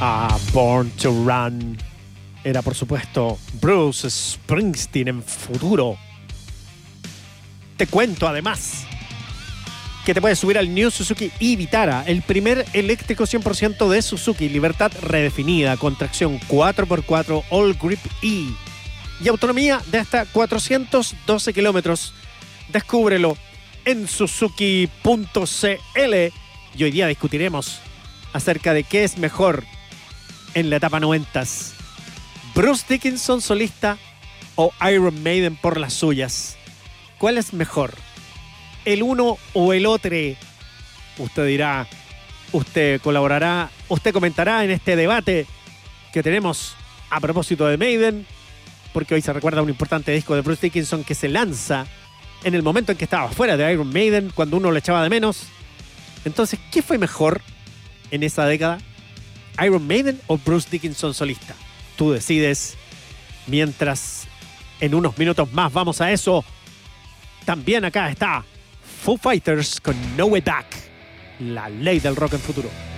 Born to Run era, por supuesto, Bruce Springsteen en futuro. Te cuento, además, que te puedes subir al New Suzuki e-Vitara, el primer eléctrico 100% de Suzuki, libertad redefinida, con tracción 4x4 All Grip E y autonomía de hasta 412 kilómetros. Descúbrelo en suzuki.cl y hoy día discutiremos acerca de qué es mejor en la etapa 90s. Bruce Dickinson solista o Iron Maiden por las suyas. ¿Cuál es mejor? ¿El uno o el otro? Usted dirá, usted colaborará, usted comentará en este debate que tenemos a propósito de Maiden, porque hoy se recuerda un importante disco de Bruce Dickinson que se lanza en el momento en que estaba fuera de Iron Maiden, cuando uno lo echaba de menos. Entonces, ¿qué fue mejor en esa década? ¿Iron Maiden o Bruce Dickinson solista? Tú decides. Mientras en unos minutos más vamos a eso. También acá está Foo Fighters con No Way Back, la ley del rock en futuro.